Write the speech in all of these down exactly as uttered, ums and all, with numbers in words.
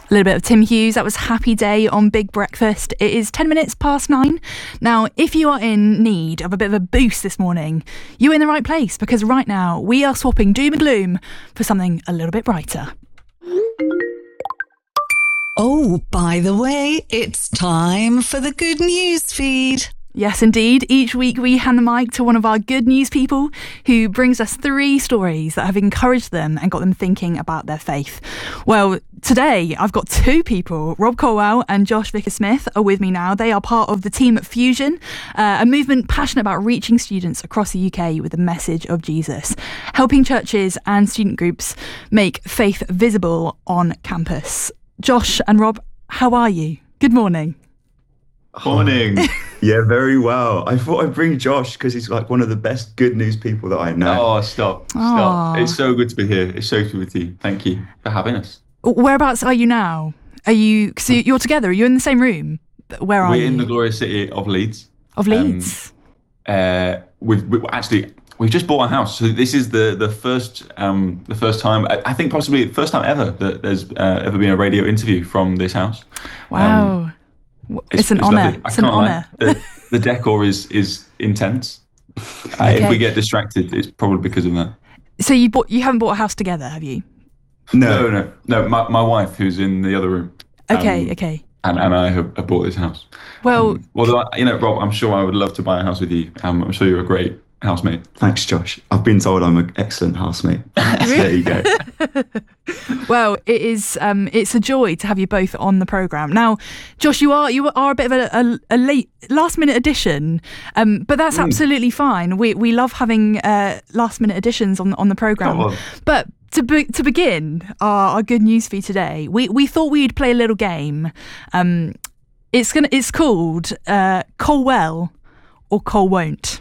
A little bit of Tim Hughes. That was Happy Day on Big Breakfast. It is ten minutes past nine. Now, if you are in need of a bit of a boost this morning, you're in the right place, because right now we are swapping doom and gloom for something a little bit brighter. Oh, by the way, it's time for the good news feed. Yes, indeed. Each week we hand the mic to one of our good news people who brings us three stories that have encouraged them and got them thinking about their faith. Well, today I've got two people. Rob Colwell and Josh Vickers-Smith are with me now. They are part of the team at Fusion, uh, a movement passionate about reaching students across the U K with the message of Jesus, helping churches and student groups make faith visible on campus. Josh and Rob, how are you? Good morning. Morning. Yeah, very well. I thought I'd bring Josh because he's like one of the best good news people that I know. Oh, stop. Stop. Aww. It's so good to be here. It's so good to be with you. Thank you for having us. Whereabouts are you now? Are you, so you're together, are you in the same room? Where are We're you? We're in the glorious city of Leeds. Of Leeds? Um, uh, we've, we actually, we've just bought a house. So this is the the first um, the first time, I think possibly the first time ever that there's uh, ever been a radio interview from this house. Wow. Um, It's, it's an honour. I It's an can't lie. honour. The, the decor is is intense. Uh, Okay. If we get distracted, it's probably because of that. So you bought, you haven't bought a house together, have you? No, no, no. My my wife, who's in the other room. Okay, um, okay. And, and I have, have bought this house. Well, Um, although, you know, Rob, I'm sure I would love to buy a house with you. Um, I'm sure you're a great housemate. Thanks, Josh. I've been told I'm an excellent housemate. So there you go. well, it is. Um, it's a joy to have you both on the programme. Now, Josh, you are you are a bit of a, a, a late, last minute addition, um, but that's Mm. absolutely fine. We we love having uh, last minute additions on on the programme. Come on. But to be, to begin our, our good news for you today, we we thought we'd play a little game. Um, it's gonna it's called uh, Colwell or Col won't.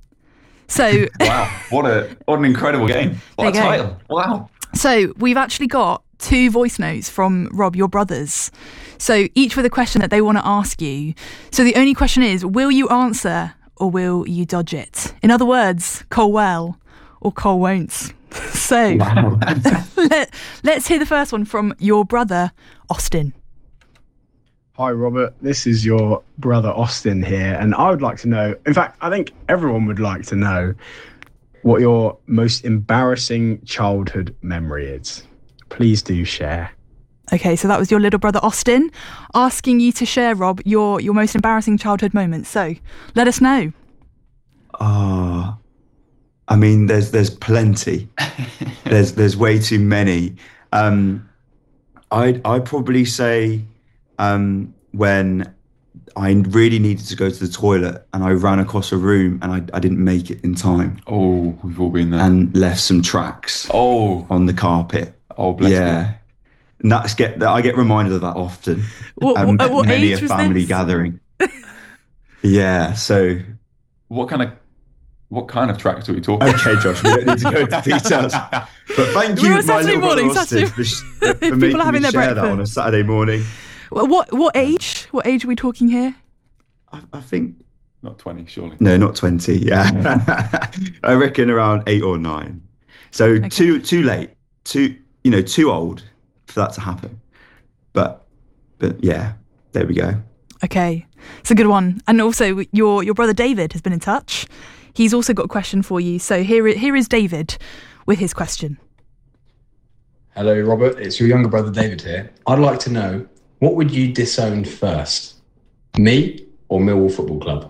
So Wow, what a what an incredible game! What a There you go. title! Wow. So we've actually got two voice notes from Rob, your brothers. So each with a question that they want to ask you. So the only question is, will you answer or will you dodge it? In other words, Col well or Col won't. So Wow. let, let's hear the first one from your brother, Austin. Hi, Robert. This is your brother, Austin, here. And I would like to know, in fact, I think everyone would like to know what your most embarrassing childhood memory is. Please do share. Okay, so that was your little brother, Austin, asking you to share, Rob, your, your most embarrassing childhood moments. So let us know. Ah, I mean, there's there's plenty. there's there's way too many. Um, I'd I'd probably say um, when I really needed to go to the toilet and I ran across a room and I, I didn't make it in time Oh, we've all been there. and left some tracks oh, on the carpet. oh, bless Yeah, and that's get that I get reminded of that often. What, Um, what, what many age a was family this? gathering. Yeah, so you. What kind of what kind of tracks are we talking? okay, Josh, we don't need to go into details. But thank We're you, on my Saturday little brother morning, Austin, Saturday- for, sh- for People making are having me their share that on a breakfast. Saturday morning. Well, What what age? What age are we talking here? I, I think Not twenty, surely. no, not twenty. Yeah, I reckon around eight or nine. So Okay. too too late, too you know too old for that to happen. But but yeah, there we go. Okay, it's a good one. And also, your your brother David has been in touch. He's also got a question for you. So here here is David with his question. Hello, Robert. It's your younger brother David here. I'd like to know, what would you disown first? Me or Millwall Football Club?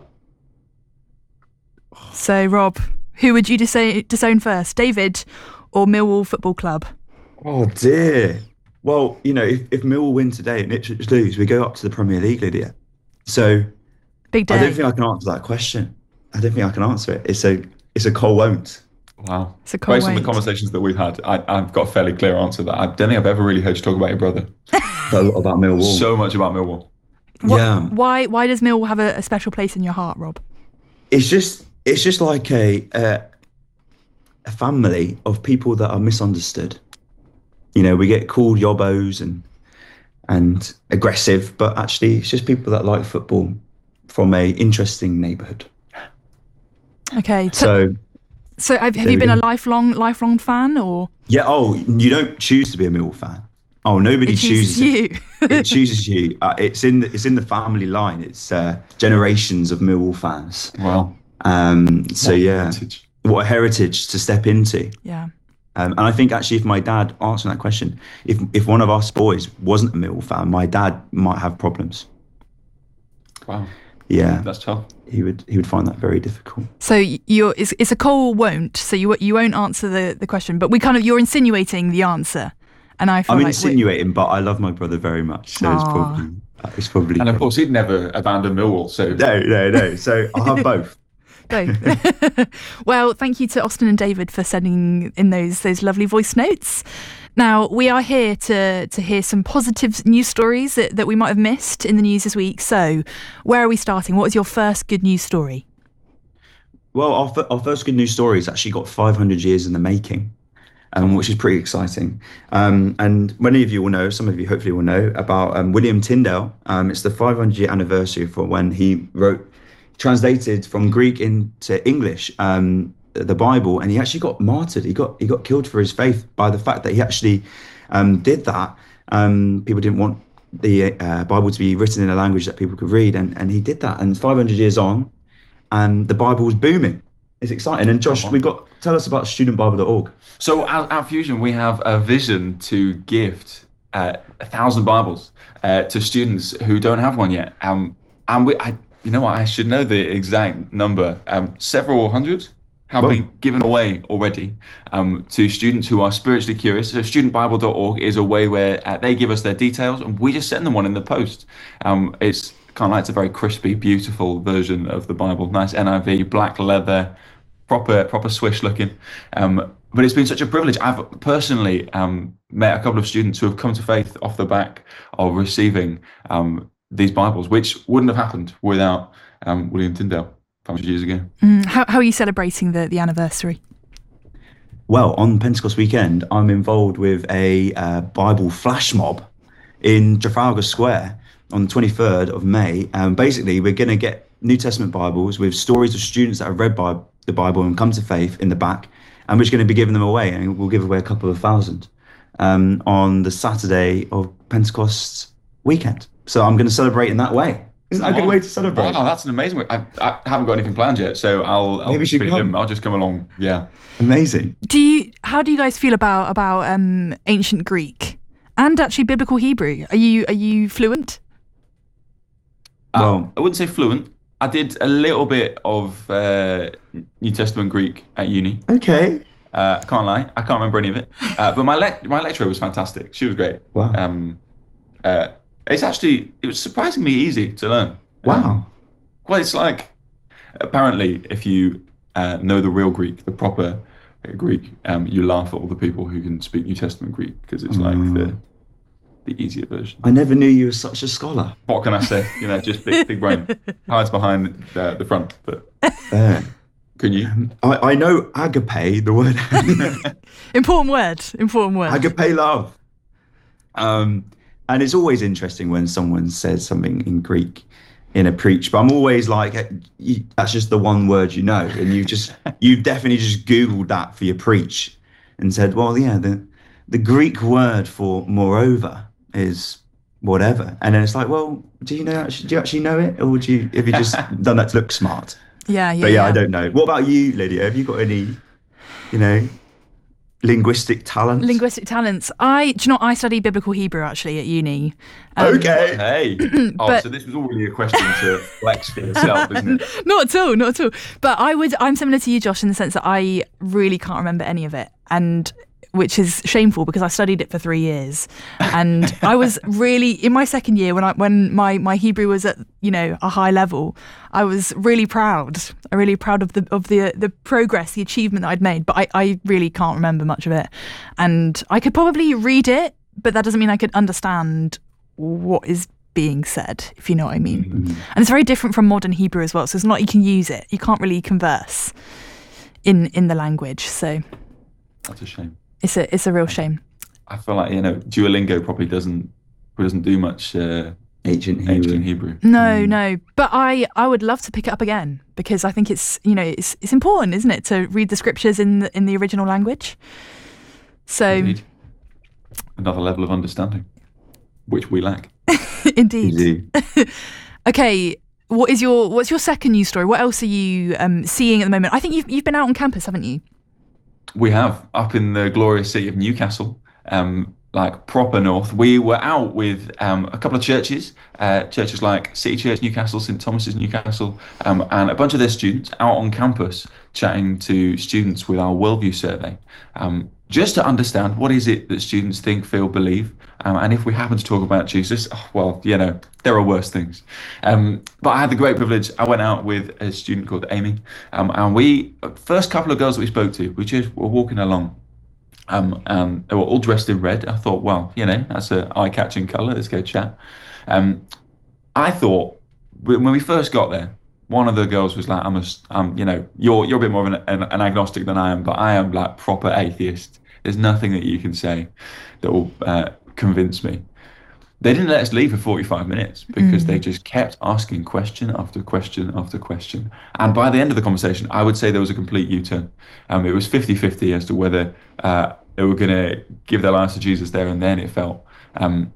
So Rob, who would you disown, disown first, David or Millwall Football Club? Oh dear. Well, you know, if, if Millwall win today and Ipswich lose, we go up to the Premier League, Lydia. So Big I day. don't think I can answer that question. I don't think I can answer it. It's a it's a Col won't. Wow. It's a Col Based on the won't. conversations that we've had, I, I've got a fairly clear answer to that. I don't think I've ever really heard you talk about your brother. A lot about Millwall. So much about Millwall. What- yeah. Why why does Millwall have a, a special place in your heart, Rob? It's just it's just like a uh, a family of people that are misunderstood. You know, we get called yobbos and and aggressive, but actually it's just people that like football from a interesting neighbourhood. Okay. So, So so have, have there you we been go. a lifelong lifelong fan or? yeah, oh, you don't choose to be a Millwall fan. Oh, nobody It chooses chooses it. you. It chooses you. Uh, it's in the, it's in the family line. It's uh, generations of Millwall fans. Wow. Um, so What a yeah, heritage. what a heritage to step into. Yeah. Um, and I think actually, if my dad answering that question, if if one of us boys wasn't a Millwall fan, my dad might have problems. Wow. Yeah, That's tough. he would he would find that very difficult. So you're it's, it's a call won't. So you you won't answer the, the question, but we kind of you're insinuating the answer, and I feel I'm like we- insinuating, but I love my brother very much, so it's Aw. probably it's probably. And of course, he'd never abandon Millwall. So no, no, no. So I'll have both. both. Well, thank you to Austin and David for sending in those those lovely voice notes. Now, we are here to to hear some positive news stories that, that we might have missed in the news this week. So, where are we starting? What was your first good news story? Well, our, f- our first good news story has actually got five hundred years in the making, um, which is pretty exciting. Um, and many of you will know, some of you hopefully will know, about um, William Tyndale. Um, it's the five hundred year anniversary for when he wrote, translated from Greek into English, um, the Bible, and he actually got martyred. He got he got killed for his faith by the fact that he actually um, did that. Um, people didn't want the uh, Bible to be written in a language that people could read, and, and he did that. And five hundred years on, and the Bible was booming. It's exciting. And Josh, we got tell us about student bible dot org. So at, at Fusion, we have a vision to gift uh, a thousand Bibles uh, to students who don't have one yet. Um, and we, I, you know what, I should know the exact number. Um, several hundred have Whoa. been given away already um, to students who are spiritually curious. So student bible dot org is a way where uh, they give us their details and we just send them one in the post. Um, it's kind of like it's a very crispy, beautiful version of the Bible. Nice N I V, black leather, proper proper swish looking. Um, but it's been such a privilege. I've personally um, met a couple of students who have come to faith off the back of receiving um, these Bibles, which wouldn't have happened without um, William Tyndale five hundred years ago. Mm, how, how are you celebrating the, the anniversary? Well, on Pentecost weekend, I'm involved with a uh, Bible flash mob in Trafalgar Square on the twenty-third of May. Um, basically, we're going to get New Testament Bibles with stories of students that have read by the Bible and come to faith in the back, and we're just going to be giving them away, and we'll give away a couple of thousand um, on the Saturday of Pentecost weekend. So I'm going to celebrate in that way. Isn't that a good way to celebrate? Wow, that's an amazing way. I, I haven't got anything planned yet, so I'll, I'll Maybe you should fit come. in. I'll just come along. Yeah. Amazing. Do you? How do you guys feel about about um, ancient Greek and actually biblical Hebrew? Are you are you fluent? Well, Uh, I wouldn't say fluent. I did a little bit of uh, New Testament Greek at uni. okay. Uh, I can't lie, I can't remember any of it. Uh, but my le- my lecturer was fantastic. She was great. Wow. Um, uh, it's actually it was surprisingly easy to learn. Wow. Um, well, it's like apparently if you uh, know the real Greek, the proper uh, Greek, um, you laugh at all the people who can speak New Testament Greek because it's like the the easier version. I never knew you were such a scholar. What can I say? You know, just big, big brain hides behind the, the front. But Uh, can you? I, I know agape, the word Important word. Important word. agape love. Um, and it's always interesting when someone says something in Greek in a preach, but I'm always like, eh, you, that's just the one word you know. And you just, you definitely just Googled that for your preach and said, well, yeah, the, the Greek word for moreover is whatever. And then it's like, well, do you know, actually, do you actually know it? Or do you, have you just done that to look smart? Yeah, yeah. But yeah, yeah. I don't know. What about you, Lydia? Have you got any, you know, linguistic talent? Linguistic talents. I do you know I studied biblical Hebrew actually at uni. Um, Okay. Hey. Oh, But- so this was all really a question to flex for yourself, isn't it? Not at all, not at all. But I would I'm similar to you, Josh, in the sense that I really can't remember any of it. And which is shameful because I studied it for three years. And I was really in my second year when I when my, my Hebrew was at, you know, a high level, I was really proud. I'm really proud of the of the the progress, the achievement that I'd made. But I, I really can't remember much of it. And I could probably read it, but that doesn't mean I could understand what is being said, if you know what I mean. Mm-hmm. And it's very different from modern Hebrew as well. So it's not you can use it. You can't really converse in in the language. So That's a shame. it's a it's a real shame. I feel like, you know, Duolingo probably doesn't probably doesn't do much uh, Ancient Hebrew. ancient Hebrew. No, no. But I, I would love to pick it up again because I think it's you know it's it's important, isn't it, to read the scriptures in the, in the original language. So Indeed. another level of understanding, which we lack. Indeed. Okay, what is your what's your second news story? What else are you um, seeing at the moment? I think you've you've been out on campus, haven't you? We have, up in the glorious city of Newcastle, um, like proper north. We were out with um, a couple of churches, uh, churches like City Church Newcastle, St Thomas's Newcastle, um, and a bunch of their students out on campus chatting to students with our worldview survey, um, just to understand what is it that students think, feel, believe. Um, and if we happen to talk about Jesus, oh, well, you know, there are worse things. Um, but I had the great privilege, I went out with a student called Amy, um, and we, first couple of girls that we spoke to, we just were walking along, um, and they were all dressed in red. I thought, well, you know, that's an eye-catching colour, let's go chat. Um, I thought, when we first got there, one of the girls was like, I'm a, I'm, you know, you're you're a bit more of an, an, an agnostic than I am, but I am like proper atheist. There's nothing that you can say that will uh, convince me. They didn't let us leave for forty-five minutes because mm. they just kept asking question after question after question. And by the end of the conversation, I would say there was a complete U-turn. Um, it was fifty-fifty as to whether uh, they were going to give their lives to Jesus there and then, it felt. Um,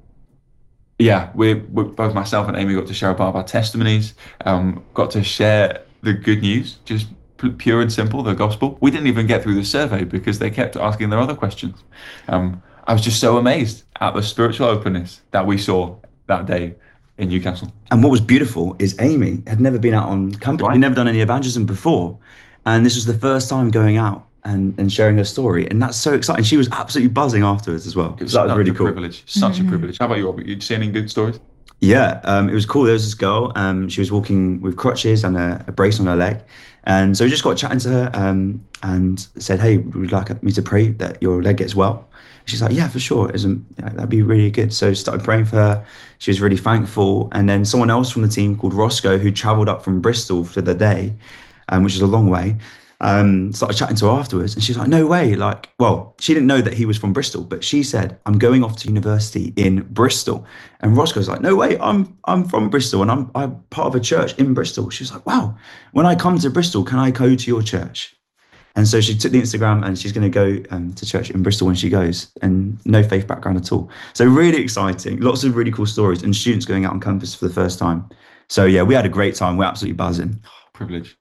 yeah, we, we both myself and Amy got to share a part of our testimonies, um, got to share the good news, just pure and simple, the gospel. We didn't even get through the survey because they kept asking their other questions. Um, I was just so amazed at the spiritual openness that we saw that day in Newcastle. And what was beautiful is Amy had never been out on campus. Right. She'd never done any evangelism before. And this was the first time going out and, and sharing her story. And that's so exciting. She was absolutely buzzing afterwards as well. It was that was really a cool. Privilege. Such mm-hmm. a privilege. How about you, Robert? You see any good stories? Yeah, um, it was cool. There was this girl, um, she was walking with crutches and a, a brace on her leg. And so we just got chatting to her um, and said, hey, would you like me to pray that your leg gets well? She's like, yeah, for sure. Isn't yeah, that'd be really good. So started praying for her. She was really thankful. And then someone else from the team called Roscoe, who travelled up from Bristol for the day, um, which is a long way, um, started chatting to her afterwards. And she's like, no way. Like, well, she didn't know that he was from Bristol, but she said, I'm going off to university in Bristol. And Roscoe's like, no way, I'm I'm from Bristol and I'm, I'm part of a church in Bristol. She's like, wow, when I come to Bristol, can I go to your church? And so she took the Instagram and she's going to go um, to church in Bristol when she goes, and no faith background at all. So really exciting, lots of really cool stories, and students going out on campus for the first time. So yeah, we had a great time. We're absolutely buzzing. Oh, privilege.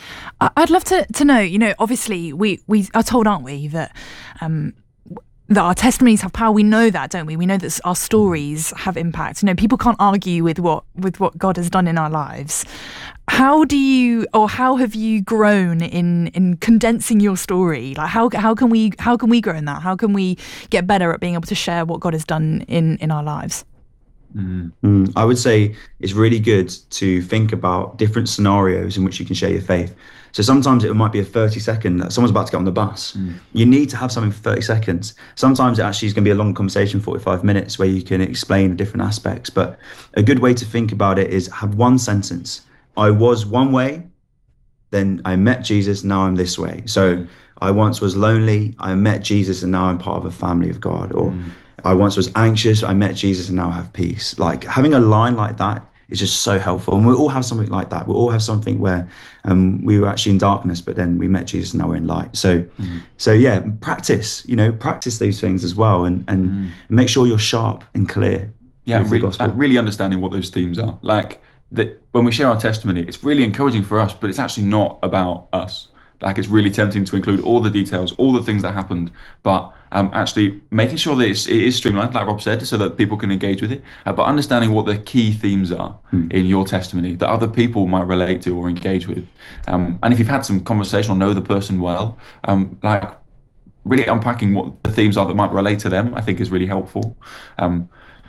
I'd love to to know, you know, obviously we, we are told, aren't we, that um, that our testimonies have power. We know that, don't we? We know that our stories have impact. You know, people can't argue with what with what God has done in our lives. How do you, or how have you grown in in condensing your story? Like how how can we how can we grow in that? How can we get better at being able to share what God has done in in our lives? Mm. Mm, I would say it's really good to think about different scenarios in which you can share your faith. So sometimes it might be a thirty second that someone's about to get on the bus. Mm. You need to have something for thirty seconds. Sometimes it actually is going to be a long conversation, forty-five minutes, where you can explain different aspects. But a good way to think about it is have one sentence. I was one way, then I met Jesus, now I'm this way. So I once was lonely, I met Jesus, and now I'm part of a family of God. Or mm. I once was anxious, I met Jesus, and now I have peace. Like having a line like that is just so helpful. And we all have something like that. We all have something where um, we were actually in darkness, but then we met Jesus and now we're in light. So, mm. so yeah, practice, you know, practice these things as well, and, and mm. make sure you're sharp and clear. Yeah, really, like really understanding what those themes are. Like that when we share our testimony, it's really encouraging for us, but it's actually not about us. Like it's really tempting to include all the details, all the things that happened, but um, actually making sure that it's, it is streamlined, like Rob said, so that people can engage with it, uh, but understanding what the key themes are mm. in your testimony that other people might relate to or engage with. Um, and if you've had some conversation or know the person well, um, like really unpacking what the themes are that might relate to them, I think is really helpful. Um,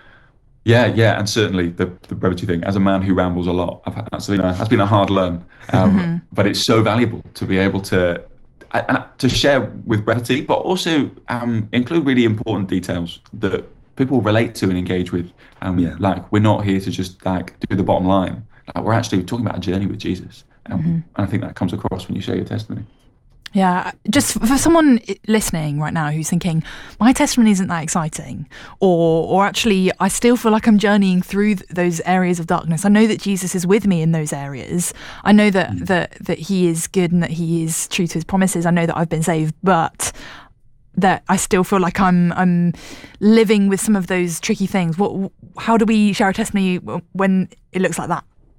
Yeah, yeah, and certainly the, the brevity thing. As a man who rambles a lot, I've had, that's been a, that's been a hard learn, um, mm-hmm. but it's so valuable to be able to uh, to share with brevity, but also um, include really important details that people relate to and engage with. Um, yeah. Like we're not here to just like do the bottom line. Like, we're actually talking about a journey with Jesus, um, mm-hmm. and I think that comes across when you share your testimony. Yeah, just for someone listening right now who's thinking, my testimony isn't that exciting, or or actually I still feel like I'm journeying through th- those areas of darkness. I know that Jesus is with me in those areas. I know that, mm. that, that he is good and that he is true to his promises. I know that I've been saved, but that I still feel like I'm I'm living with some of those tricky things? What? How do we share a testimony when it looks like that?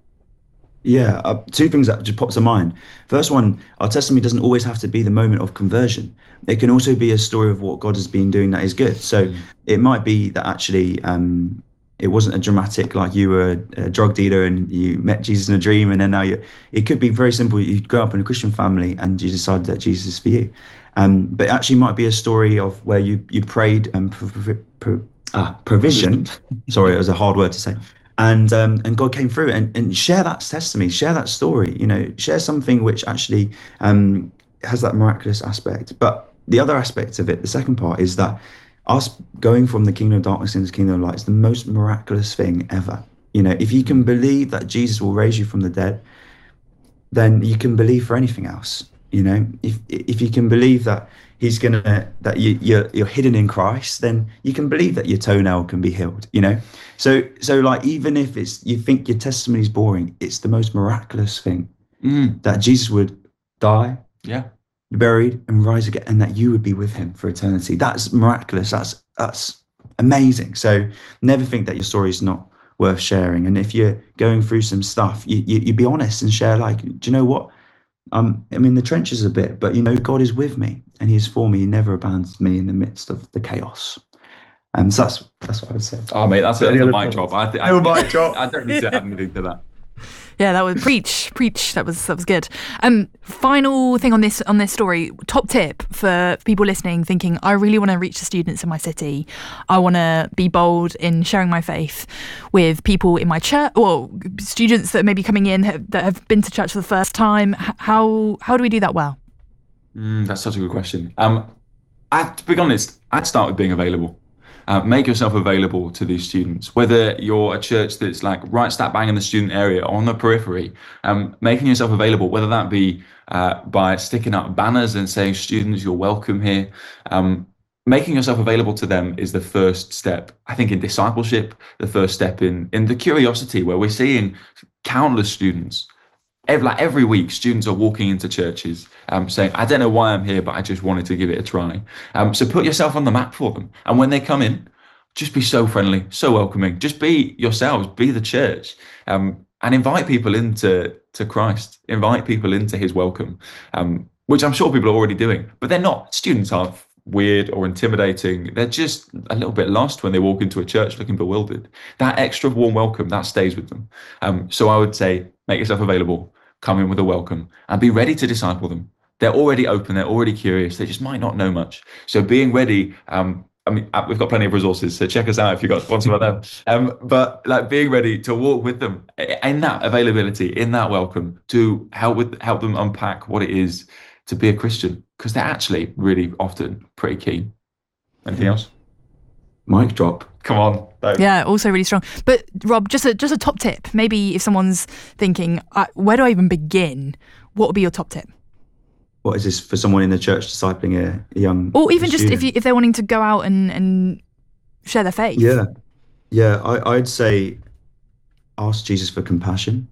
Yeah, uh, two things that just pops to mind. First one, our testimony doesn't always have to be the moment of conversion. It can also be a story of what God has been doing that is good. So mm. it might be that actually um, it wasn't a dramatic, like you were a, a drug dealer and you met Jesus in a dream, and then now you. It could be very simple. You grow up in a Christian family and you decided that Jesus is for you. Um, but it actually might be a story of where you you prayed and pro- pro- pro- ah, provision. Sorry, it was a hard word to say. And um, and God came through, and, and share that testimony, share that story, you know, share something which actually um, has that miraculous aspect. But the other aspect of it, the second part, is that us going from the kingdom of darkness into the kingdom of light is the most miraculous thing ever. You know, if you can believe that Jesus will raise you from the dead, then you can believe for anything else. You know, if if you can believe that he's gonna that you you're, you're hidden in Christ, then you can believe that your toenail can be healed. You know, so so like even if it's you think your testimony is boring, it's the most miraculous thing mm. that Jesus would die, yeah, be buried, and rise again, and that you would be with him for eternity. That's miraculous. That's that's amazing. So never think that your story is not worth sharing. And if you're going through some stuff, you you, you be honest and share. Like, do you know what? Um, I'm in the trenches a bit, but you know, God is with me and he is for me. He never abandons me in the midst of the chaos. And um, so that's that's what I would say. Oh, mate, that's, that's a mic drop. I, th- I, no mic drop. I don't need to add anything to that. Yeah, that was preach, preach. That was that was good. Um, final thing on this on this story. Top tip for people listening, thinking I really want to reach the students in my city. I want to be bold in sharing my faith with people in my church, or students that may be coming in have, that have been to church for the first time. How how do we do that well? Mm, that's such a good question. Um, I, to be honest, I'd start with being available. Uh, make yourself available to these students, whether you're a church that's like right slap bang in the student area or on the periphery, um, making yourself available, whether that be uh, by sticking up banners and saying, students, you're welcome here. Um, making yourself available to them is the first step, I think, in discipleship, the first step in, in the curiosity, where we're seeing countless students. Every, like every week, students are walking into churches um, saying, I don't know why I'm here, but I just wanted to give it a try. Um, so put yourself on the map for them. And when they come in, just be so friendly, so welcoming. Just be yourselves, be the church, um, and invite people into to Christ. Invite people into his welcome, um, which I'm sure people are already doing. But they're not. Students aren't weird or intimidating. They're just a little bit lost when they walk into a church looking bewildered. That extra warm welcome, that stays with them. Um, so I would say, make yourself available. Come in with a welcome and be ready to disciple them. They're already open. They're already curious. They just might not know much. So being ready, um, I mean, we've got plenty of resources, so check us out if you've got sponsors about them. Um, but like being ready to walk with them in that availability, in that welcome, to help with help them unpack what it is to be a Christian, because they're actually really often pretty keen. Anything else? Mic drop. Come on. Don't. Yeah, also really strong. But Rob, just a just a top tip. Maybe if someone's thinking, uh, where do I even begin? What would be your top tip? What is this for someone in the church discipling a, a young or even student? Just if you, if they're wanting to go out and, and share their faith? Yeah, yeah. I, I'd say ask Jesus for compassion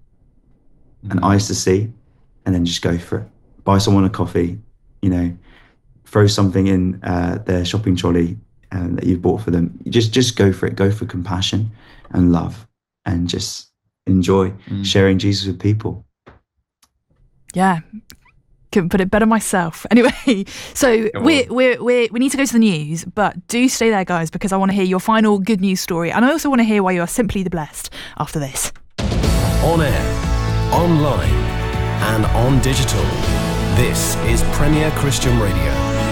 and eyes to see, and then just go for it. Buy someone a coffee. You know, throw something in uh, their shopping trolley um, that you've bought for them. Just just go for it. Go for compassion and love, and just enjoy mm. sharing Jesus with people. Yeah. Couldn't put it better myself. Anyway, so we we we we need to go to the news, but do stay there, guys, because I want to hear your final good news story, and I also want to hear why you are simply the blessed after this. On air, online, and on digital. This is Premier Christian Radio.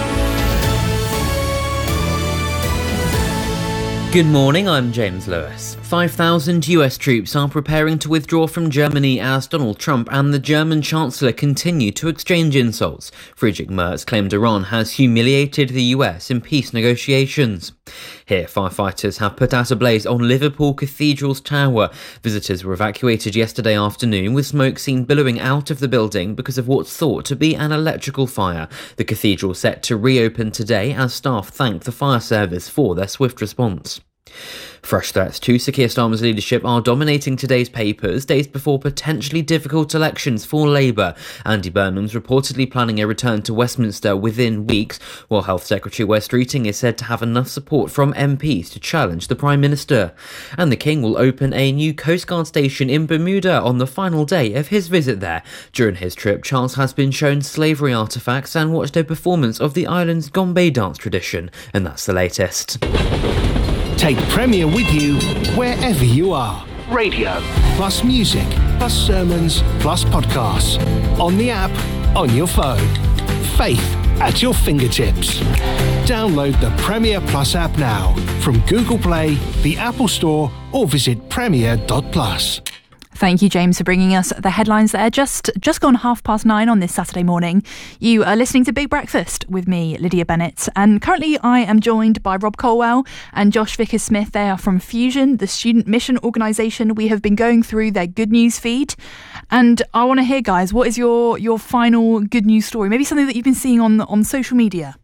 Good morning, I'm James Lewis. five thousand U S troops are preparing to withdraw from Germany as Donald Trump and the German Chancellor continue to exchange insults. Friedrich Merz claimed Iran has humiliated the U S in peace negotiations. Here, firefighters have put out a blaze on Liverpool Cathedral's tower. Visitors were evacuated yesterday afternoon with smoke seen billowing out of the building because of what's thought to be an electrical fire. The cathedral set to reopen today as staff thanked the fire service for their swift response. Fresh threats to Sir Keir Starmer's leadership are dominating today's papers, days before potentially difficult elections for Labour. Andy Burnham's reportedly planning a return to Westminster within weeks, while Health Secretary Wes Streeting is said to have enough support from M Ps to challenge the Prime Minister. And the King will open a new Coast Guard station in Bermuda on the final day of his visit there. During his trip, Charles has been shown slavery artefacts and watched a performance of the island's Gombe dance tradition. And that's the latest. Take Premier with you wherever you are. Radio, plus music, plus sermons, plus podcasts. On the app, on your phone. Faith at your fingertips. Download the Premier Plus app now from Google Play, the Apple Store, or visit premier dot plus. Thank you, James, for bringing us the headlines there. Just just gone half past nine on this Saturday morning. You are listening to Big Breakfast with me, Lydia Bennett. And currently I am joined by Rob Colwell and Josh Vickers-Smith. They are from Fusion, the student mission organisation. We have been going through their good news feed. And I want to hear, guys, what is your, your final good news story? Maybe something that you've been seeing on on social media.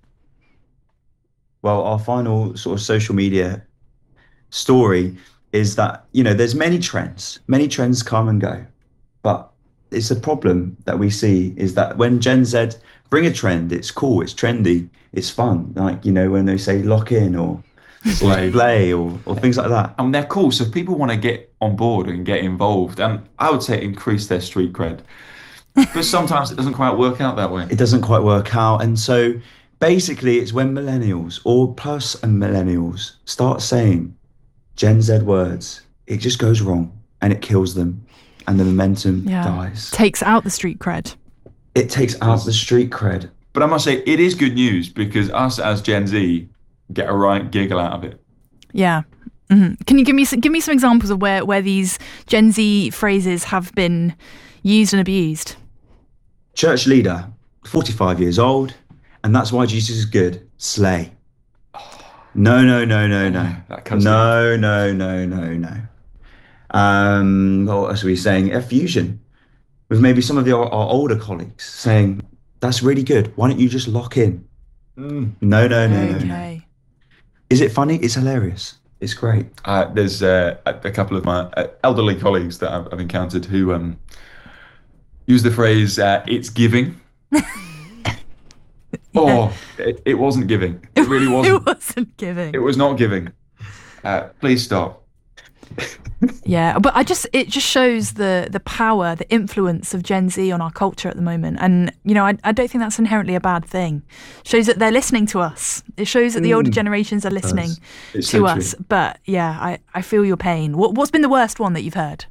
Well, our final sort of social media story is that, you know, there's many trends, many trends come and go. But it's a problem that we see is that when Gen Z bring a trend, it's cool, it's trendy, it's fun. Like, you know, when they say lock in or slay, play or, or things like that. And they're cool. So people want to get on board and get involved. And I would say increase their street cred. But sometimes it doesn't quite work out that way. It doesn't quite work out. And so basically it's when millennials or plus and millennials start saying Gen Z words, it just goes wrong and it kills them and the momentum yeah. dies. Takes out the street cred. It takes out the street cred. But I must say, it is good news because us as Gen Z get a right giggle out of it. Yeah. Mm-hmm. Can you give me some, give me some examples of where, where these Gen Z phrases have been used and abused? Church leader, forty-five years old, and that's why Jesus is good. Slay. No, no, no, no, no. That comes no, no, no, no, no. Um, what else are we saying? A fusion with maybe some of the, our, our older colleagues saying, that's really good. Why don't you just lock in? Mm. No, no, no, okay. no, no. Is it funny? It's hilarious. It's great. Uh, there's uh, a couple of my uh, elderly colleagues that I've, I've encountered who um, use the phrase, uh, it's giving. Yeah. Oh, it, it wasn't giving. It really wasn't. It wasn't giving. It was not giving. Uh, please stop. Yeah, but I just it just shows the the power, the influence of Gen Z on our culture at the moment. And, you know, I, I don't think that's inherently a bad thing. It shows that they're listening to us. It shows that the older generations are listening to so us. true. But, yeah, I, I feel your pain. What, what's been the worst one that you've heard?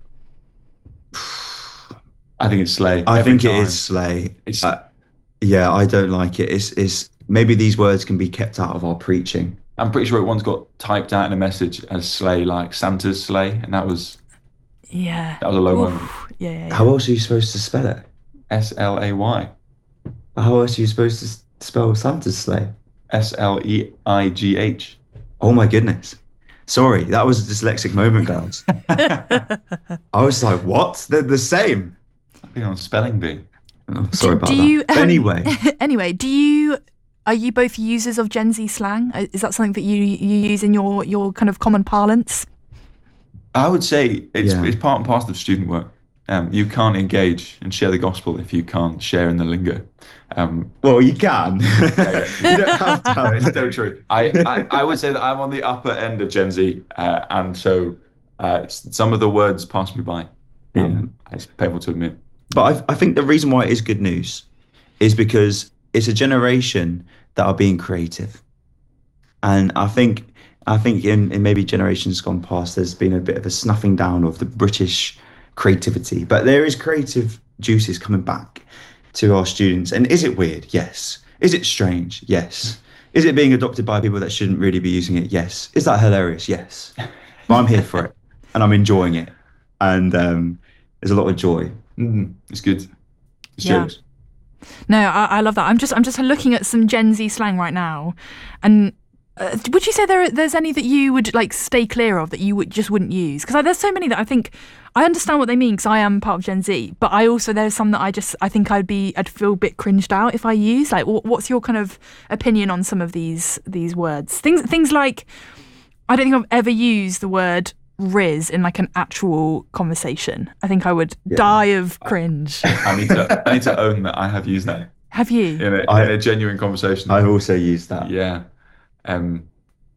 I think it's slay. I Every think time. it is slay. It's, uh, yeah, I don't like it. It's, it's maybe these words can be kept out of our preaching. I'm pretty sure it once got typed out in a message as slay, like Santa's sleigh, and that was Yeah. that was a low Oof. moment. Yeah, yeah, yeah. How else are you supposed to spell it? S L A Y. How else are you supposed to s- spell Santa's sleigh? S L E I G H. Oh my goodness. Sorry, that was a dyslexic moment, girls. I was like, what? They're the same. I've been on spelling bee. Oh, sorry about do that. you, um, anyway, anyway, do you are you both users of Gen Z slang? Is that something that you you use in your your kind of common parlance? I would say it's Yeah. it's part and parcel of student work. Um, you can't engage and share the gospel if you can't share in the lingo. Um, well, you can. you don't have to. no, it's so true. I, I, I would say that I'm on the upper end of Gen Z, uh, and so uh, some of the words pass me by. Um, yeah. It's painful to admit. But I, I think the reason why it is good news is because it's a generation that are being creative. And I think I think in, in maybe generations gone past, there's been a bit of a snuffing down of the British creativity. But there is creative juices coming back to our students. And is it weird? Yes. Is it strange? Yes. Is it being adopted by people that shouldn't really be using it? Yes. Is that hilarious? Yes. But I'm here for it. And I'm enjoying it. And um, there's a lot of joy. Mm-hmm. It's good. It's Yeah. jokes. No, I, I love that. I'm just I'm just looking at some Gen Z slang right now, and uh, would you say there there's any that you would like stay clear of that you would just wouldn't use? Because there's so many that I think I understand what they mean because I am part of Gen Z, but I also there's some that I just I think I'd be I'd feel a bit cringed out if I use. Like, wh- what's your kind of opinion on some of these these words? Things things like I don't think I've ever used the word Riz in like an actual conversation. I think I would Yeah. die of cringe. I need to I need to own that I have used that Have you? in a, I- in a genuine conversation. I've also used that. Yeah. Um,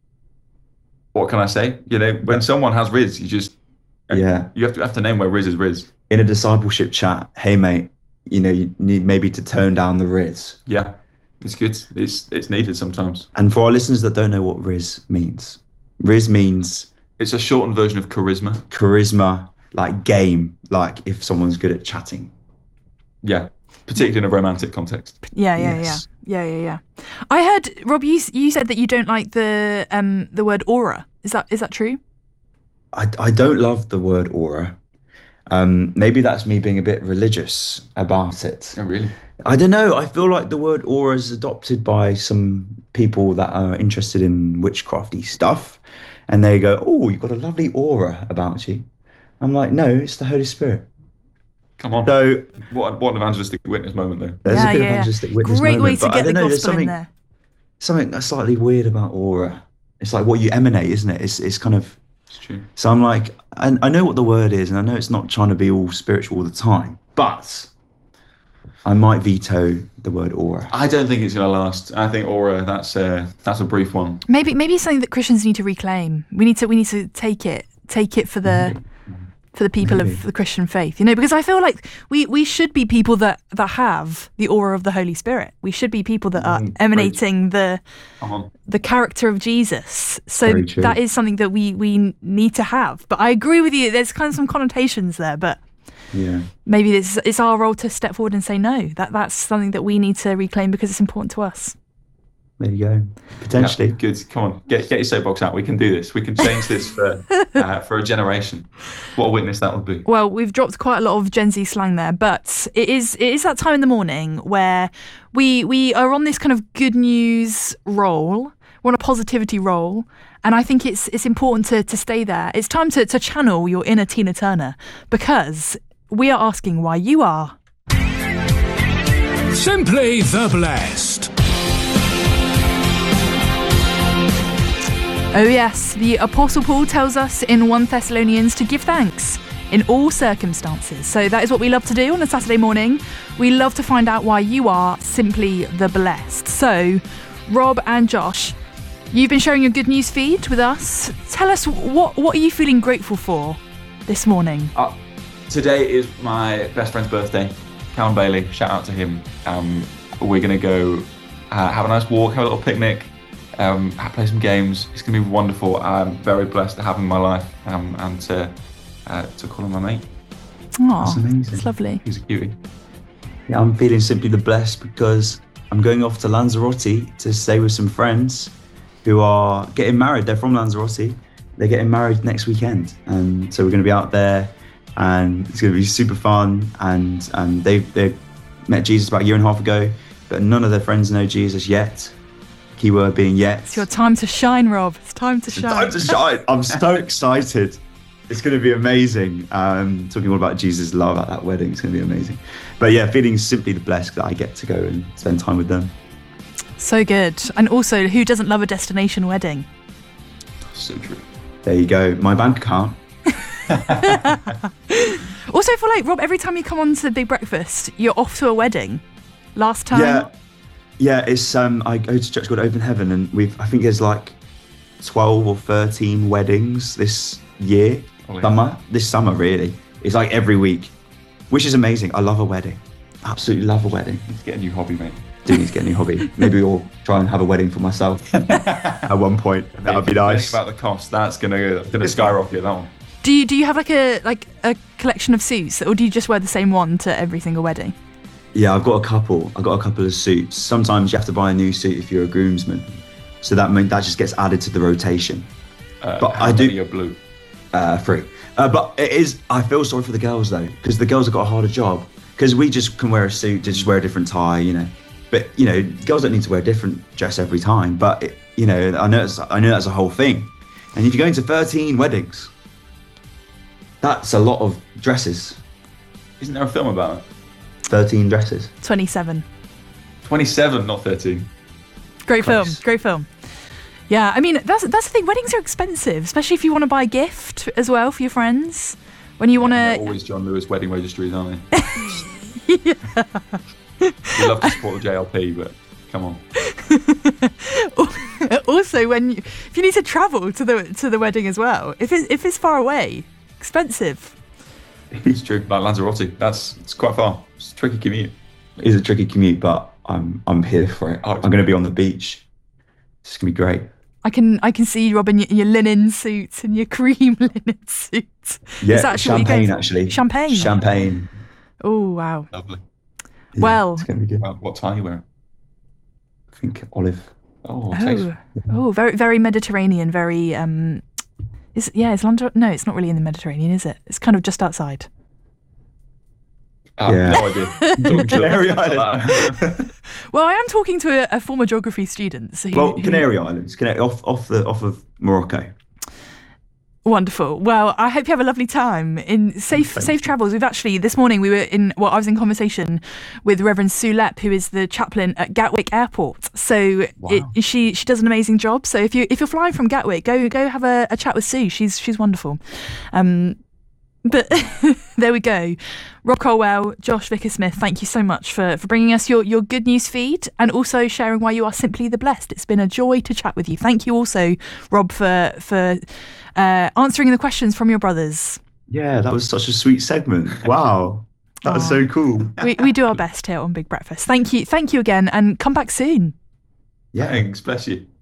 what can I say? You know, when someone has Riz, you just Yeah. you have to have to name where Riz is Riz. In a discipleship chat, hey mate, you know, you need maybe to tone down the Riz. Yeah, it's good. It's it's needed sometimes. And for our listeners that don't know what Riz means, Riz means It's a shortened version of charisma. charisma, like game, like if someone's good at chatting. Yeah, particularly in a romantic context. Yeah, yeah, Yes. yeah, yeah, yeah, yeah. I heard Rob. You you said that you don't like the um the word aura. Is that is that true? I, I don't love the word aura. Um, maybe that's me being a bit religious about it. Oh, really? I don't know. I feel like the word aura is adopted by some people that are interested in witchcrafty stuff. And they go, oh, you've got a lovely aura about you. I'm like, no, it's the Holy Spirit. Come on. So What what an evangelistic witness moment though. there's Yeah, a good yeah, yeah. evangelistic witness Great moment. way to but I get the don't know, there's gospel in something, there. something that's slightly weird about aura. It's like what you emanate, isn't it? It's it's kind of... It's true. So I'm like, I, I know what the word is, and I know it's not trying to be all spiritual all the time, but I might veto the word aura. I don't think it's gonna last. I think aura. That's a that's a brief one. Maybe maybe it's something that Christians need to reclaim. We need to we need to take it take it for the for the people Maybe. of the Christian faith. You know, because I feel like we, we should be people that, that have the aura of the Holy Spirit. We should be people that are Mm, emanating the Uh-huh. the character of Jesus. So Very true. that is something that we we need to have. But I agree with you. There's kind of some connotations there, but Yeah. maybe it's, it's our role to step forward and say no. That that's something that we need to reclaim because it's important to us. There you go. Potentially. Yeah, good. Come on, get get your soapbox out. We can do this. We can change this for uh, for a generation. What a witness that would be. Well, we've dropped quite a lot of Gen Z slang there, but it is it is that time in the morning where we we are on this kind of good news roll. We're on a positivity roll, and I think it's it's important to to stay there. It's time to to channel your inner Tina Turner because we are asking why you are. Simply the Blessed. Oh yes, the Apostle Paul tells us in First Thessalonians to give thanks in all circumstances. So that is what we love to do on a Saturday morning. We love to find out why you are simply the blessed. So, Rob and Josh, you've been sharing your good news feed with us. Tell us what what are you feeling grateful for this morning? Uh, today is my best friend's birthday, Callum Bailey. Shout out to him. Um, we're gonna go uh, have a nice walk, have a little picnic. Um, play some games. It's going to be wonderful. I'm very blessed to have him in my life um, and to uh, to call him my mate. Oh, That's amazing. it's lovely. He's a cutie. Yeah, I'm feeling simply the blessed because I'm going off to Lanzarote to stay with some friends who are getting married. They're from Lanzarote. They're getting married next weekend. And so we're going to be out there and it's going to be super fun. And um, they they met Jesus about a year and a half ago, but none of their friends know Jesus yet. Keyword being yet. It's your time to shine, Rob. It's time to It's shine. time to shine. I'm so excited. It's going to be amazing. Um, talking all about Jesus' love at that wedding. It's going to be amazing. But yeah, feeling simply the blessed that I get to go and spend time with them. So good. And also, who doesn't love a destination wedding? So true. There you go. My bank account. Also, I feel like, Rob, every time you come on to Big Breakfast, you're off to a wedding. Last time. Yeah. Yeah, it's um I go to church called Open Heaven and we've I think there's like twelve or thirteen weddings this year. Oh, yeah. Summer. This summer really. It's like every week. Which is amazing. I love a wedding. Absolutely love a wedding. Let's get a new hobby, mate. Do need to get a new hobby. Maybe we'll try and have a wedding for myself at one point. That would be nice. Think about the cost. That's gonna that's gonna skyrocket that one. Do you do you have like a like a collection of suits, or do you just wear the same one to every single wedding? Yeah, I've got a couple. I've got a couple of suits. Sometimes you have to buy a new suit if you're a groomsman. So that mean, that just gets added to the rotation. Uh, But how I do- many are blue. Uh, free. Uh, but it is, I feel sorry for the girls though, because the girls have got a harder job. Because we just can wear a suit, just wear a different tie, you know. But, you know, girls don't need to wear a different dress every time. But, it, you know, I know, it's, I know that's a whole thing. And if you're going to thirteen weddings, that's a lot of dresses. Isn't there a film about it? thirteen dresses. twenty-seven. twenty-seven, not thirteen. Great film. Close. Great film. Yeah, I mean, that's that's the thing. Weddings are expensive, especially if you want to buy a gift as well for your friends. When you want They're to... always John Lewis wedding registries, aren't they? Yeah. We love to support the J L P, but come on. Also, when you, if you need to travel to the to the wedding as well, if it, if it's far away, expensive. It's true. Like Lanzarote, that's it's quite far. It's a tricky commute. It is a tricky commute, but I'm I'm here for it. Oh, I'm going to be on the beach. It's going to be great. I can I can see you, Rob, in your, in your linen suit and your cream linen suit. Yeah, Is that actually what you're going champagne for? actually. Champagne. Champagne. Oh wow. Lovely. Yeah, Well- it's going to be good. Well, what tie are you wearing? I think olive. Oh, tasteful. Oh, oh, very very Mediterranean. Very um, is yeah, is London? No, it's not really in the Mediterranean, is it? It's kind of just outside. Oh, Yeah. no idea. Canary Island. Well, I am talking to a, a former geography student. So who, Well, who- Canary Islands, Canary, off off the off of Morocco. Wonderful. Well, I hope you have a lovely time in safe Thank safe you. travels. We've actually this morning we were in well, I was in conversation with Reverend Sue Lepp, who is the chaplain at Gatwick Airport. So Wow. it, she she does an amazing job. So if you if you're flying from Gatwick, go go have a, a chat with Sue. She's she's wonderful. Um, but there we go. Rob Colwell, Josh Vicker-Smith, thank you so much for, for bringing us your, your good news feed and also sharing why you are simply the blessed. It's been a joy to chat with you. Thank you also, Rob, for for uh, answering the questions from your brothers. Yeah, that was such a sweet segment. Wow, that was Aw. so cool. We we do our best here on Big Breakfast. Thank you, thank you again, and come back soon. Yeah, Thanks, bless you.